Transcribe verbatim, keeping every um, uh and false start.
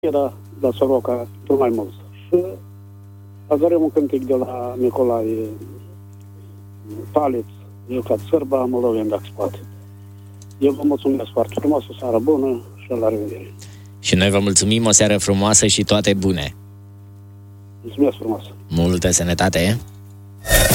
era la Soroca, tot mai mult. Și avem un cântec de la Nicolae Paleț, eu ca sărba, mă lovim dacă spate. Eu vă mulțumesc foarte frumos, o seară bună și la revedere. Și noi vă mulțumim, o seară frumoasă și toate bune. Mulțumesc frumos. Multă sănătate!